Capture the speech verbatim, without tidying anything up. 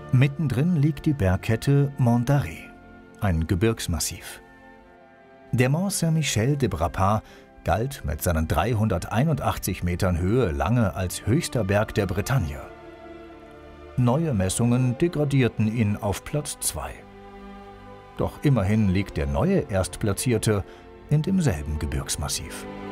Mittendrin liegt die Bergkette Mont d'Arrée, ein Gebirgsmassiv. Der Mont Saint-Michel de Brapart galt mit seinen dreihunderteinundachtzig Metern Höhe lange als höchster Berg der Bretagne. Neue Messungen degradierten ihn auf Platz zwei. Doch immerhin liegt der neue Erstplatzierte in demselben Gebirgsmassiv.